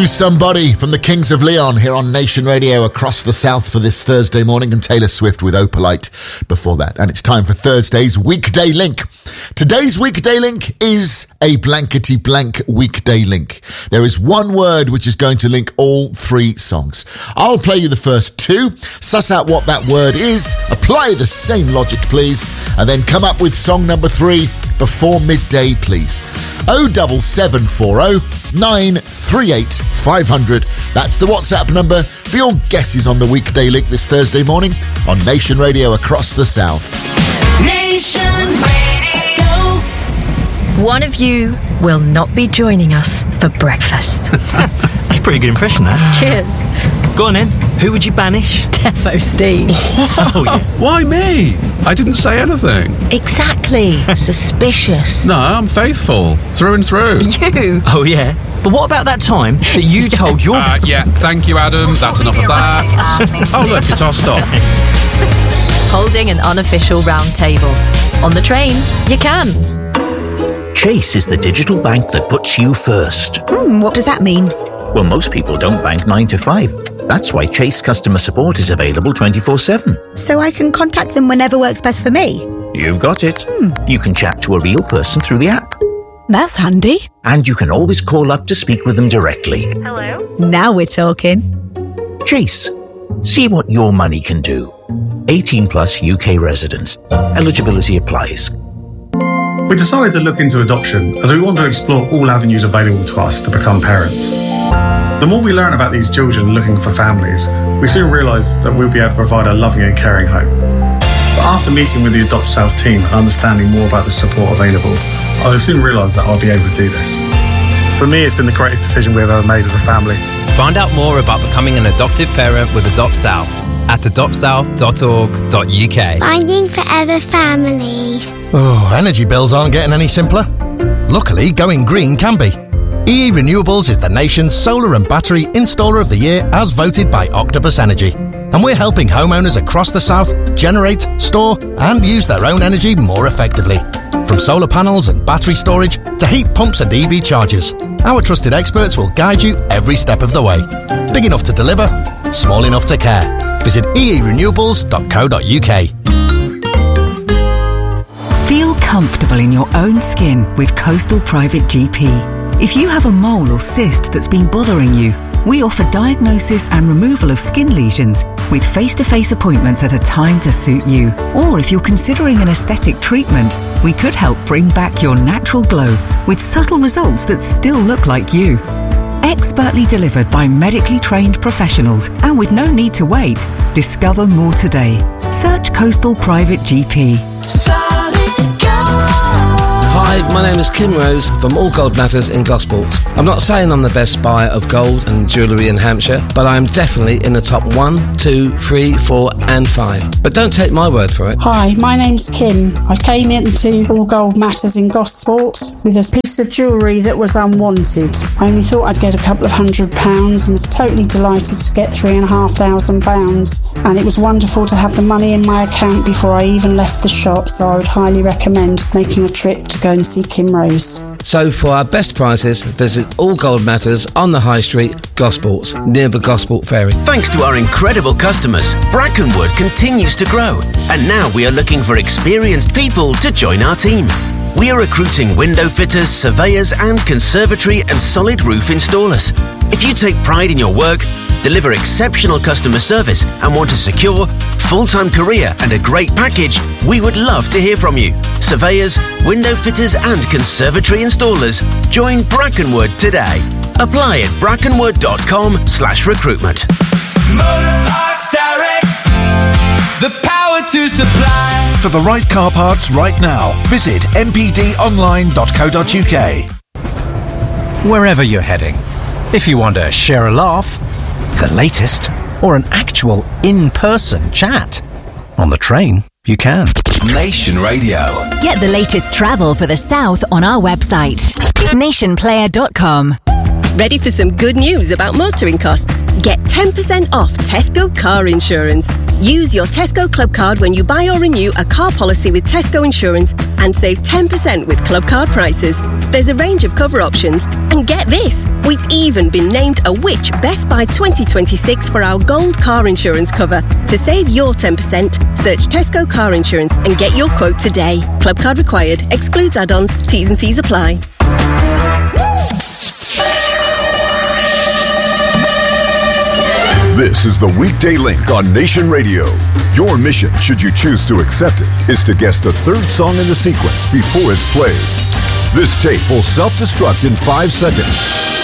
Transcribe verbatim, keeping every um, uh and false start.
Lose Somebody from the Kings of Leon here on Nation Radio across the South for this Thursday morning, and Taylor Swift with Opalite before that. And it's time for Thursday's Weekday Link. Today's Weekday Link is a blankety blank weekday link. There is one word which is going to link all three songs. I'll play you the first two, suss out what that word is, apply the same logic please, and then come up with song number three before midday please. oh seven seven four oh nine three eight five hundred. That's the WhatsApp number for your guesses on the Weekday Link this Thursday morning on Nation Radio across the South. Nation Radio. One of you will not be joining us for breakfast. That's a pretty good impression, that. Cheers. Go on then. Who would you banish? Defo Steve. Oh, yeah. Why me? I didn't say anything. Exactly. Suspicious. No, I'm faithful. Through and through. You. Oh, yeah. But what about that time that you told your... Uh, yeah, thank you, Adam. That's enough of that. Oh, look, it's our stop. Holding an unofficial round table. On the train, you can. Chase is the digital bank that puts you first. Hmm, what does that mean? Well, most people don't bank nine to five. That's why Chase customer support is available twenty-four seven. So I can contact them whenever works best for me? You've got it. Hmm. You can chat to a real person through the app. That's handy. And you can always call up to speak with them directly. Hello? Now we're talking. Chase. See what your money can do. eighteen plus U K residents. Eligibility applies. We decided to look into adoption as we want to explore all avenues available to us to become parents. The more we learn about these children looking for families, we soon realised that we'll be able to provide a loving and caring home. But after meeting with the Adopt South team and understanding more about the support available, I soon realised that I'll be able to do this. For me, it's been the greatest decision we've ever made as a family. Find out more about becoming an adoptive parent with Adopt South at adopt south dot org dot U K. Finding forever families. Oh, energy bills aren't getting any simpler. Luckily, going green can be. E E Renewables is the nation's solar and battery installer of the year as voted by Octopus Energy. And we're helping homeowners across the South generate, store and use their own energy more effectively. From solar panels and battery storage to heat pumps and E V chargers, our trusted experts will guide you every step of the way. Big enough to deliver, small enough to care. Visit e e renewables dot co dot U K. Feel comfortable in your own skin with Coastal Private G P. If you have a mole or cyst that's been bothering you, we offer diagnosis and removal of skin lesions with face-to-face appointments at a time to suit you. Or if you're considering an aesthetic treatment, we could help bring back your natural glow with subtle results that still look like you. Expertly delivered by medically trained professionals and with no need to wait. Discover more today. Search Coastal Private G P. Hi, my name is Kim Rose from All Gold Matters in Gosport. I'm not saying I'm the best buyer of gold and jewellery in Hampshire, but I'm definitely in the top one, two, three, four and five. But don't take my word for it. Hi, my name's Kim. I came into All Gold Matters in Gosport with a piece of jewellery that was unwanted. I only thought I'd get a couple of hundred pounds and was totally delighted to get three and a half thousand pounds. And it was wonderful to have the money in my account before I even left the shop, so I would highly recommend making a trip to go and see Kim Rose. So for our best prices, visit All Gold Matters on the High Street, Gosport, near the Gosport Ferry. Thanks to our incredible customers, Brackenwood continues to grow. And now we are looking for experienced people to join our team. We are recruiting window fitters, surveyors and conservatory and solid roof installers. If you take pride in your work, deliver exceptional customer service and want a secure, full-time career and a great package, we would love to hear from you. Surveyors, window fitters and conservatory installers, join Brackenwood today. Apply at brackenwood dot com slash recruitment. Motor Parts Direct, the power to supply. For the right car parts right now, visit m p d online dot co dot U K. Wherever you're heading, if you want to share a laugh, the latest, or an actual in-person chat, on the train, you can. Nation Radio. Get the latest travel for the South on our website, nation player dot com. Ready for some good news about motoring costs? Get ten percent off Tesco car insurance. Use your Tesco Club card when you buy or renew a car policy with Tesco Insurance and save ten percent with Club card prices. There's a range of cover options. And get this, we've even been named a Which Best Buy twenty twenty-six for our gold car insurance cover. To save your ten percent, search Tesco Car Insurance and get your quote today. Club card required. Excludes add-ons. T's and C's apply. This is the Weekday Link on Nation Radio. Your mission, should you choose to accept it, is to guess the third song in the sequence before it's played. This tape will self-destruct in five seconds.